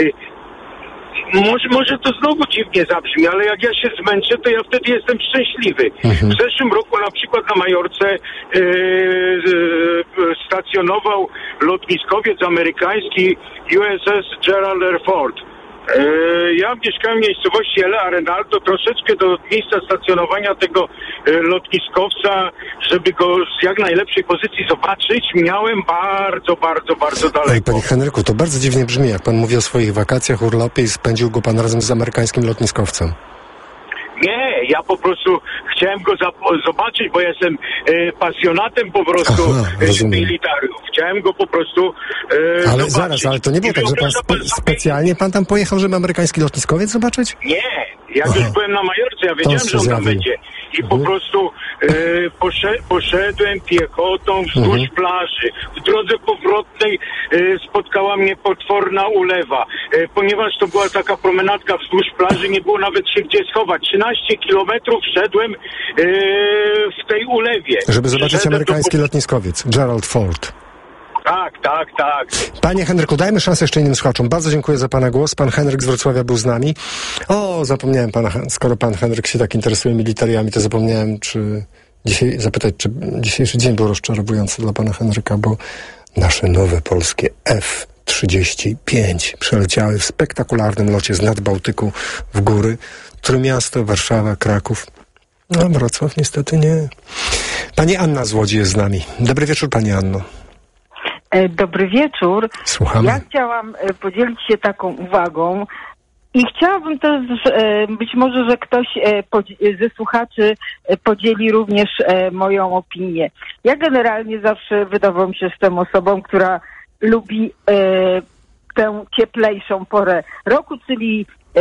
Może, może to znowu dziwnie zabrzmi, ale jak ja się zmęczę, to ja wtedy jestem szczęśliwy. Mhm. W zeszłym roku na przykład na Majorce e, e, stacjonował lotniskowiec amerykański U S S Gerald R. Ford. E, ja mieszkałem w miejscowości El Arenal, to troszeczkę do miejsca stacjonowania tego e, lotniskowca, żeby go z jak najlepszej pozycji zobaczyć, miałem bardzo, bardzo, bardzo daleko. Ej, Panie Henryku, to bardzo dziwnie brzmi, jak Pan mówi o swoich wakacjach, urlopie i spędził go Pan razem z amerykańskim lotniskowcem. Nie, ja po prostu chciałem go zap- zobaczyć, bo jestem e, pasjonatem po prostu e, militariów. Chciałem go po prostu e, Ale zobaczyć. zaraz, ale to nie było tak, że Pan spe- specjalnie Pan tam pojechał, żeby amerykański lotniskowiec zobaczyć? Nie, jak Aha. już byłem na Majorce, ja wiedziałem, że on tam będzie. I mhm. po prostu e, posze- poszedłem piechotą wzdłuż mhm. plaży. W drodze powrotnej e, spotkała mnie potworna ulewa. E, ponieważ to była taka promenadka wzdłuż plaży, nie było nawet się gdzie schować. trzynaście kilometrów szedłem e, w tej ulewie. Żeby zobaczyć Szedłem amerykański do... lotniskowiec. Gerald Ford. Tak, tak, tak. Panie Henryku, dajmy szansę jeszcze innym słuchaczom. Bardzo dziękuję za Pana głos. Pan Henryk z Wrocławia był z nami. O, zapomniałem Pana, skoro Pan Henryk się tak interesuje militariami, to zapomniałem, czy dzisiaj, zapytać, czy dzisiejszy dzień był rozczarowujący dla Pana Henryka, bo nasze nowe polskie F trzydzieści pięć przeleciały w spektakularnym locie z nad Bałtyku w góry. Trójmiasto, Warszawa, Kraków. No, Wrocław niestety nie. Pani Anna z Łodzi jest z nami. Dobry wieczór, pani Anno. Dobry wieczór. Słuchamy. Ja chciałam podzielić się taką uwagą i chciałabym też, być może, że ktoś ze słuchaczy podzieli również moją opinię. Ja generalnie zawsze wydawało mi się, że jestem osobą, która lubi tę cieplejszą porę roku, czyli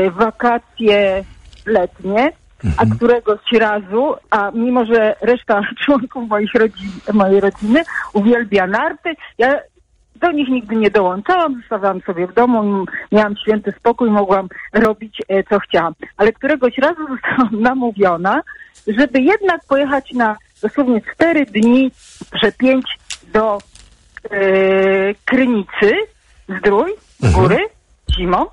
wakacje letnie, a któregoś razu, a mimo że reszta członków moich rodzin, mojej rodziny uwielbia narty, ja do nich nigdy nie dołączałam, zostawałam sobie w domu, miałam święty spokój, mogłam robić e, co chciałam. Ale któregoś razu zostałam namówiona, żeby jednak pojechać na dosłownie cztery dni, że pięć do e, Krynicy, Zdrój, z góry, zimą.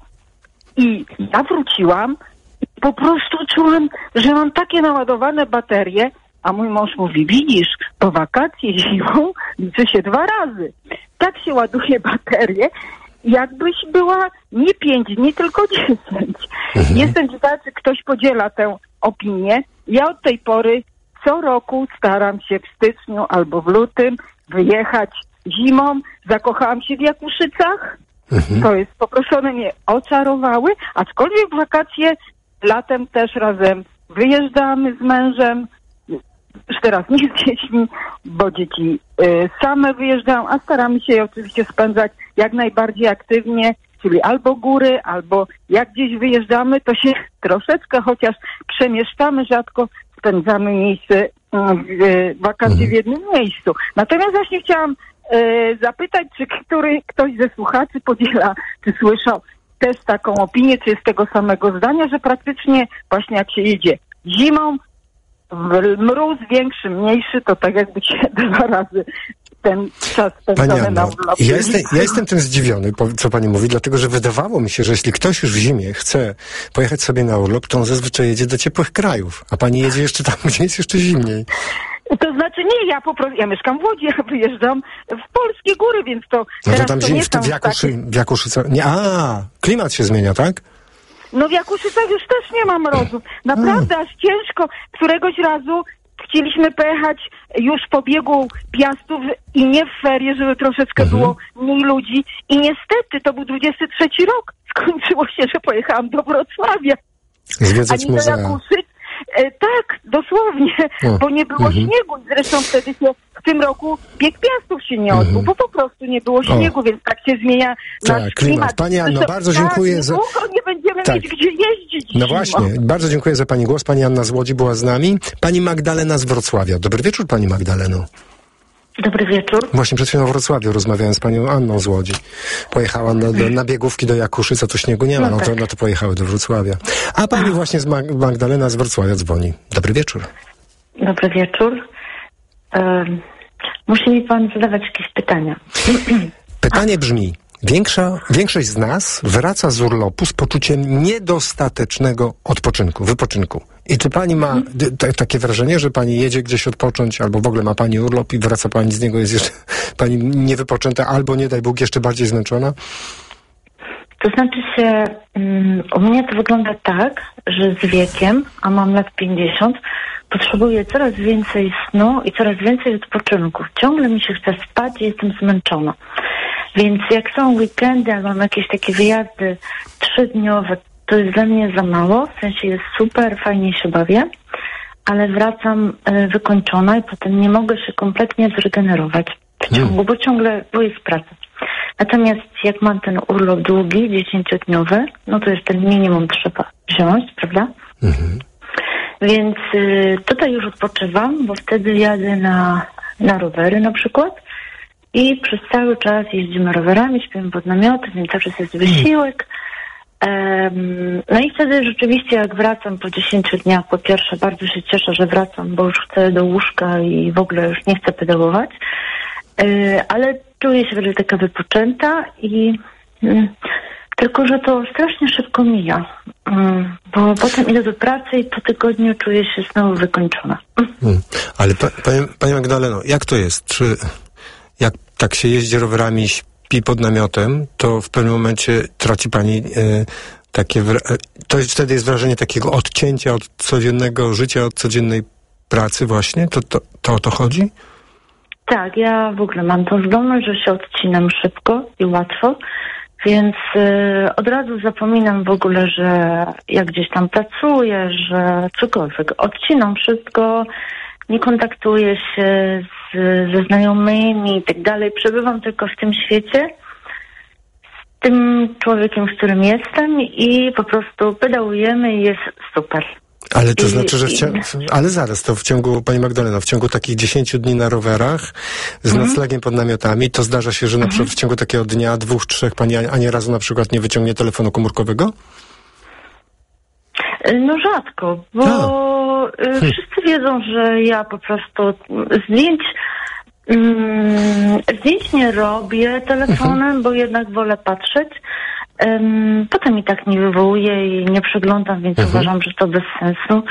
I ja wróciłam i po prostu czułam, że mam takie naładowane baterie, a mój mąż mówi, widzisz, po wakacje zimą liczy się dwa razy. Tak się ładuje baterie, jakbyś była nie pięć dni, tylko dziesięć. Mhm. Jestem ciekawa, czy ktoś podziela tę opinię. Ja od tej pory co roku staram się w styczniu albo w lutym wyjechać zimą. Zakochałam się w Jakuszycach. Mhm. To jest, po prostu one mnie oczarowały, aczkolwiek w wakacje latem też razem wyjeżdżamy z mężem, już teraz nie z dziećmi, bo dzieci y, same wyjeżdżają, a staramy się je oczywiście spędzać jak najbardziej aktywnie, czyli albo góry, albo jak gdzieś wyjeżdżamy, to się troszeczkę chociaż przemieszczamy, rzadko spędzamy miejsce, y, y, wakacje w jednym miejscu. Natomiast właśnie chciałam y, zapytać, czy który, ktoś ze słuchaczy podziela, czy słyszał też taką opinię, czy jest tego samego zdania, że praktycznie właśnie jak się jedzie zimą, mróz większy, mniejszy, to tak jakby się dwa razy ten czas spędzony na urlopie. Ja jestem, ja jestem tym zdziwiony, co pani mówi, dlatego że wydawało mi się, że jeśli ktoś już w zimie chce pojechać sobie na urlop, to on zazwyczaj jedzie do ciepłych krajów, a pani jedzie jeszcze tam, gdzie jest jeszcze zimniej. To znaczy nie, ja po prostu, ja mieszkam w Łodzi, ja wyjeżdżam w polskie góry, więc to no teraz to tam to zim, nie w, w, Jakuszy, takie... w Jakuszyce, nie, a, klimat się zmienia, tak? No w Jakuszycach już też nie ma mrozów. Naprawdę aż ciężko. Któregoś razu chcieliśmy pojechać już po biegu Piastów i nie w ferie, żeby troszeczkę mhm. było mniej ludzi. I niestety to był dwudziesty trzeci rok. Skończyło się, że pojechałam do Wrocławia. Zwiedzać a nie muzea. do Jakuszyc. E, tak, dosłownie, o. bo nie było mhm. śniegu. Zresztą wtedy się w tym roku bieg Piastów się nie odbył, mhm. bo po prostu nie było śniegu, o. więc tak się zmienia tak, nasz klimat. klimat. Pani Anno, Zresztą, bardzo tak, dziękuję za... nie będziemy tak. mieć gdzie jeździć. No zimą. właśnie, bardzo dziękuję za pani głos. Pani Anna z Łodzi była z nami. Pani Magdalena z Wrocławia. Dobry wieczór, pani Magdaleno. Dobry wieczór. Właśnie przed chwilą w Wrocławiu rozmawiałem z panią Anną z Łodzi. Pojechała na, do, na biegówki do Jakuszyc, a to śniegu nie ma, no, no, to, no to pojechały do Wrocławia. A pani a. właśnie z Mag- Magdalena z Wrocławia dzwoni. Dobry wieczór. Dobry wieczór. Um, musi mi pan zadawać jakieś pytania. Pytanie brzmi, większa, większość z nas wraca z urlopu z poczuciem niedostatecznego odpoczynku, wypoczynku. I czy pani ma t- takie wrażenie, że pani jedzie gdzieś odpocząć, albo w ogóle ma pani urlop i wraca pani z niego, jest jeszcze pani niewypoczęta, albo nie daj Bóg jeszcze bardziej zmęczona? To znaczy się, um, u mnie to wygląda tak, że z wiekiem, a mam lat pięćdziesiąt, potrzebuję coraz więcej snu i coraz więcej odpoczynku. Ciągle mi się chce spać i jestem zmęczona. Więc jak są weekendy, albo mam jakieś takie wyjazdy trzydniowe, to jest dla mnie za mało, w sensie jest super, fajnie się bawię, ale wracam y, wykończona i potem nie mogę się kompletnie zregenerować w ciągu, hmm. bo ciągle, bo jest praca. Natomiast jak mam ten urlop długi, dziesięciodniowy, no to jest ten minimum trzeba wziąć, prawda? Mhm. Więc y, tutaj już odpoczywam, bo wtedy jadę na, na rowery na przykład i przez cały czas jeździmy rowerami, śpimy pod namiotem, więc cały czas jest wysiłek. Um, no i wtedy rzeczywiście jak wracam po dziesięciu dniach, po pierwsze bardzo się cieszę, że wracam, bo już chcę do łóżka i w ogóle już nie chcę pedałować, y, ale czuję się wtedy taka wypoczęta i y, tylko, że to strasznie szybko mija, y, bo potem idę do pracy i po tygodniu czuję się znowu wykończona. Hmm. Ale pa, pani, pani Magdaleno, jak to jest? Czy jak tak się jeździ rowerami, śpi pod namiotem, to w pewnym momencie traci pani y, takie... Wra- to jest, wtedy jest wrażenie takiego odcięcia od codziennego życia, od codziennej pracy właśnie? To, to, to o to chodzi? Tak, ja w ogóle mam tą zdolność, że się odcinam szybko i łatwo, więc y, od razu zapominam w ogóle, że ja gdzieś tam pracuję, że cokolwiek. Odcinam wszystko, nie kontaktuję się z, ze znajomymi i tak dalej. Przebywam tylko w tym świecie, z tym człowiekiem, z którym jestem i po prostu pedałujemy i jest super. Ale to I, znaczy, że w cia- ale zaraz, to w ciągu, pani Magdalena, w ciągu takich dziesięciu dni na rowerach z mm. noclegiem pod namiotami, to zdarza się, że na przykład w ciągu takiego dnia, dwóch, trzech, pani ani razu na przykład nie wyciągnie telefonu komórkowego? No rzadko, bo hmm. wszyscy wiedzą, że ja po prostu zdjęć mm, zdjęć nie robię telefonem, hmm. bo jednak wolę patrzeć. Um, potem i tak nie wywołuję i nie przeglądam, więc mhm. uważam, że to bez sensu.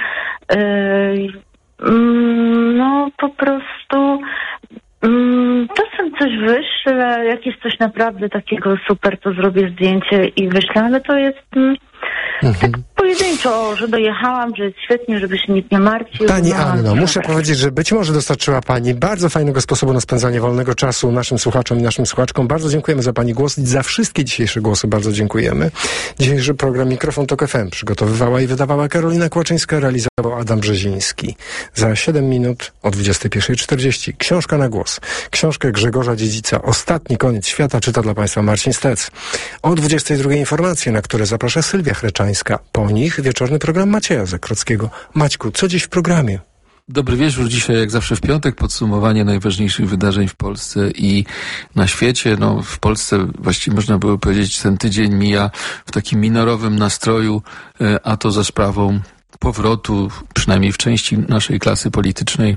Um, no po prostu um, czasem coś wyślę, jak jest coś naprawdę takiego super, to zrobię zdjęcie i wyślę, ale to jest um, mhm. tak pojedynczo, że dojechałam, że jest świetnie, żeby się nikt nie martwił. Pani no, Anno, muszę tak. powiedzieć, że być może dostarczyła Pani bardzo fajnego sposobu na spędzanie wolnego czasu naszym słuchaczom i naszym słuchaczkom. Bardzo dziękujemy za Pani głos i za wszystkie dzisiejsze głosy. Bardzo dziękujemy. Dzisiejszy program Mikrofon Tok F M przygotowywała i wydawała Karolina Kłaczyńska, realizował Adam Brzeziński. Za siedem minut o dwudziestej pierwszej czterdzieści książka na głos. Książkę Grzegorza Dziedzica Ostatni koniec świata czyta dla Państwa Marcin Stec. O dwudziestej drugiej informacje, na które zaprasza Sylwia Chreczańska. Po nich wieczorny program Macieja Zakrockiego. Maćku, co dziś w programie? Dobry wieczór. Dzisiaj, jak zawsze w piątek, podsumowanie najważniejszych wydarzeń w Polsce i na świecie. No, w Polsce właściwie można było powiedzieć, ten tydzień mija w takim minorowym nastroju, a to za sprawą powrotu, przynajmniej w części naszej klasy politycznej,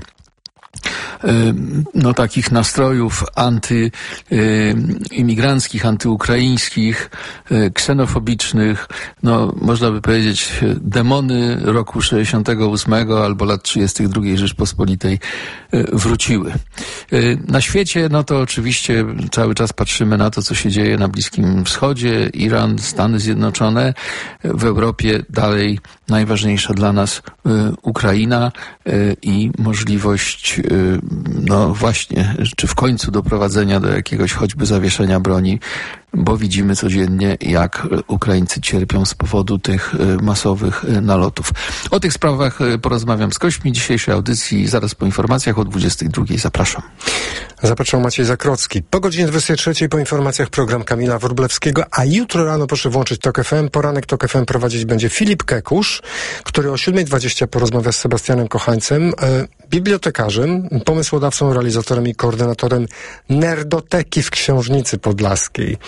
no takich nastrojów antyimigranckich, antyukraińskich, ksenofobicznych, no można by powiedzieć demony roku sześćdziesiątego ósmego albo lat trzydziestych drugiej Rzeczpospolitej wróciły. Na świecie, no to oczywiście cały czas patrzymy na to, co się dzieje na Bliskim Wschodzie, Iran, Stany Zjednoczone, w Europie dalej najważniejsza dla nas Ukraina i możliwość no właśnie, czy w końcu doprowadzenia do jakiegoś choćby zawieszenia broni, bo widzimy codziennie, jak Ukraińcy cierpią z powodu tych masowych nalotów. O tych sprawach porozmawiam z gośćmi dzisiejszej audycji zaraz po informacjach o dwudziestej drugiej. Zapraszam. Zapraszam Maciej Zakrocki. Po godzinie dwudziestej trzeciej po informacjach program Kamila Wróblewskiego, a jutro rano proszę włączyć Tok F M. Poranek Tok F M prowadzić będzie Filip Kekusz, który o siódmej dwadzieścia porozmawia z Sebastianem Kochańcem, e, bibliotekarzem, pomysłodawcą, realizatorem i koordynatorem Nerdoteki w Książnicy Podlaskiej.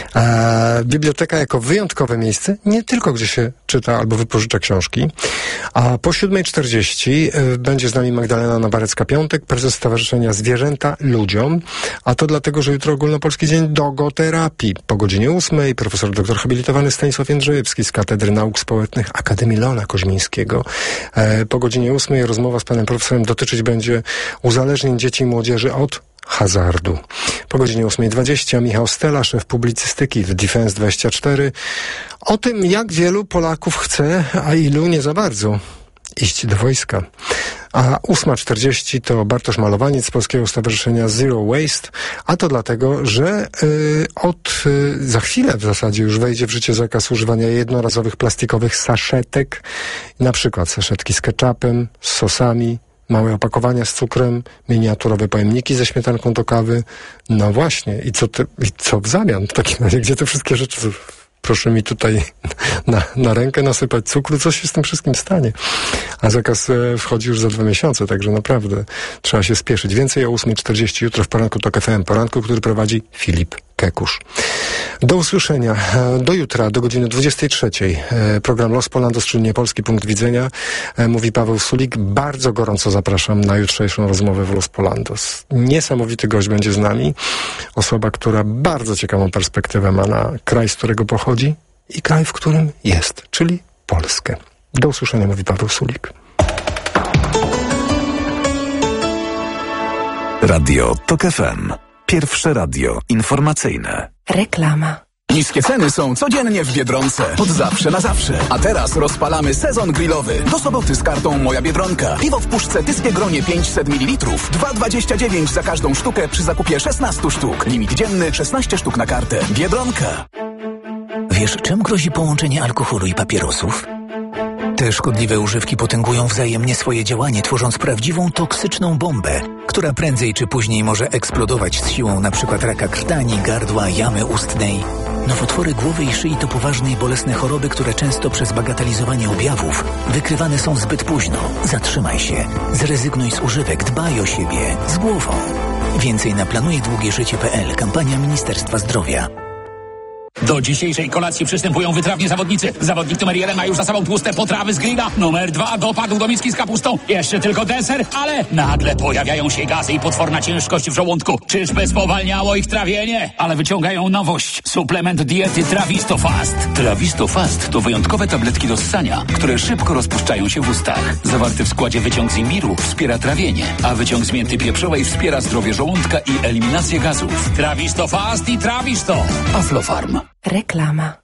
E, biblioteka jako wyjątkowe miejsce, nie tylko gdzie się czyta albo wypożycza książki. A po siódmej czterdzieści e, będzie z nami Magdalena Nawarecka-Piątek, prezes Stowarzyszenia Zwierzęta Ludziom, a to dlatego, że jutro ogólnopolski dzień dogoterapii. Po godzinie ósmej profesor doktor habilitowany Stanisław Jędrzejewski z Katedry Nauk Społecznych Akademii Leona Koźmińskiego. E, po godzinie ósmej rozmowa z panem profesorem dotyczyć będzie uzależnień dzieci i młodzieży od hazardu. Po godzinie ósmej dwadzieścia Michał Stela, szef publicystyki w Defense dwadzieścia cztery, o tym, jak wielu Polaków chce, a ilu nie za bardzo, iść do wojska. A ósma czterdzieści to Bartosz Malowaniec z Polskiego Stowarzyszenia Zero Waste, a to dlatego, że y, od y, za chwilę w zasadzie już wejdzie w życie zakaz używania jednorazowych plastikowych saszetek, na przykład saszetki z ketchupem, z sosami, małe opakowania z cukrem, miniaturowe pojemniki ze śmietanką do kawy. No właśnie, i co, ty, i co w zamian? W takim razie, gdzie te wszystkie rzeczy... Proszę mi tutaj na, na rękę nasypać cukru, coś się z tym wszystkim stanie. A zakaz e, wchodzi już za dwa miesiące, także naprawdę trzeba się spieszyć. Więcej o ósmej czterdzieści jutro w poranku Tok F M. Poranku, który prowadzi Filip Kekusz. Do usłyszenia. Do jutra, do godziny dwudziestej trzeciej. E, program Los Polandos, czyli Niepolski Punkt Widzenia. E, mówi Paweł Sulik. Bardzo gorąco zapraszam na jutrzejszą rozmowę w Los Polandos. Niesamowity gość będzie z nami. Osoba, która bardzo ciekawą perspektywę ma na kraj, z którego pochodzi i kraj, w którym jest, czyli Polskę. Do usłyszenia, mówi Paweł Sulik. Radio Tok F M. Pierwsze radio informacyjne. Reklama. Niskie ceny są codziennie w Biedronce. Od zawsze na zawsze. A teraz rozpalamy sezon grillowy. Do soboty z kartą Moja Biedronka. Piwo w puszce Tyskie Gronie pięćset mililitrów. dwa dwadzieścia dziewięć za każdą sztukę przy zakupie szesnaście sztuk. Limit dzienny szesnaście sztuk na kartę. Biedronka. Wiesz, czym grozi połączenie alkoholu i papierosów? Te szkodliwe używki potęgują wzajemnie swoje działanie, tworząc prawdziwą toksyczną bombę, która prędzej czy później może eksplodować z siłą np. raka krtani, gardła, jamy ustnej. Nowotwory głowy i szyi to poważne i bolesne choroby, które często przez bagatelizowanie objawów wykrywane są zbyt późno. Zatrzymaj się. Zrezygnuj z używek. Dbaj o siebie. Z głową. Więcej na planuje długie życie kropka p l. Kampania Ministerstwa Zdrowia. Do dzisiejszej kolacji przystępują wytrawni zawodnicy. Zawodnik numer jeden ma już za sobą tłuste potrawy z grilla. Numer dwa dopadł do miski z kapustą. Jeszcze tylko deser, ale nagle pojawiają się gazy i potworna ciężkość w żołądku. Czyżby spowalniało ich trawienie? Ale wyciągają nowość. Suplement diety Trawisto Fast. Trawisto Fast to wyjątkowe tabletki do ssania, które szybko rozpuszczają się w ustach. Zawarty w składzie wyciąg z imbiru wspiera trawienie, a wyciąg z mięty pieprzowej wspiera zdrowie żołądka i eliminację gazów. Trawisto Fast i Trawisto. Aflofarm. Reklama.